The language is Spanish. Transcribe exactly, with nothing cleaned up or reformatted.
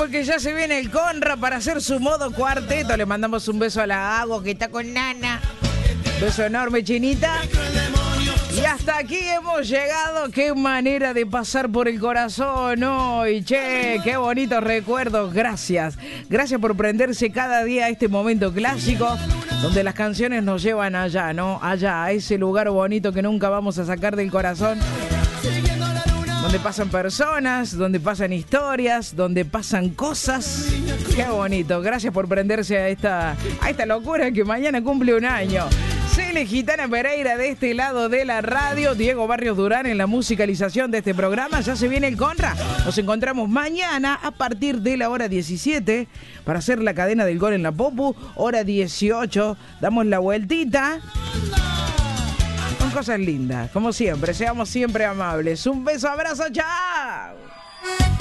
porque ya se viene el Conra para hacer su modo cuarteto. Le mandamos un beso a la Agua que está con Nana. Beso enorme, Chinita. Y hasta aquí hemos llegado. Qué manera de pasar por el corazón hoy. Che, qué bonitos recuerdos. Gracias. Gracias por prenderse cada día a este momento clásico donde las canciones nos llevan allá, ¿no? Allá, a ese lugar bonito que nunca vamos a sacar del corazón. Donde pasan personas, donde pasan historias, donde pasan cosas. Qué bonito. Gracias por prenderse a esta, a esta locura que mañana cumple un año. Cele Gitana Pereira de este lado de la radio, Diego Barrios Durán en la musicalización de este programa. Ya se viene el Conra. Nos encontramos mañana a partir de la hora diecisiete para hacer la cadena del gol en la Popu. Hora dieciocho, damos la vueltita. Son cosas lindas, como siempre. Seamos siempre amables. Un beso, abrazo, chao.